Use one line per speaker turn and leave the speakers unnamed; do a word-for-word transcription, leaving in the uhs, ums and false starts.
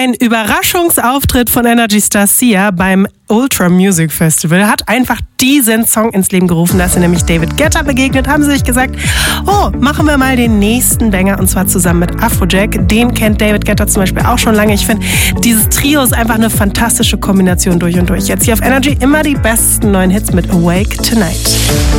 den Überraschungsauftritt von Energy Star Sia beim Ultra Music Festival, hat einfach diesen Song ins Leben gerufen. Da ist er nämlich David Guetta begegnet, haben sie sich gesagt, oh, machen wir mal den nächsten Banger, und zwar zusammen mit Afrojack. Den kennt David Guetta zum Beispiel auch schon lange. Ich finde, dieses Trio ist einfach eine fantastische Kombination durch und durch. Jetzt hier auf Energy immer die besten neuen Hits mit Awake Tonight.